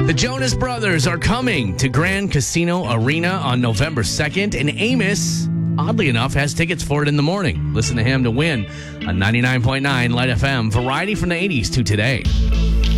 The Jonas Brothers are coming to Grand Casino Arena on November 2nd, and Amos, oddly enough, has tickets for it in the morning. Listen to him to win on 99.9 Light FM. Variety from the 80s to today.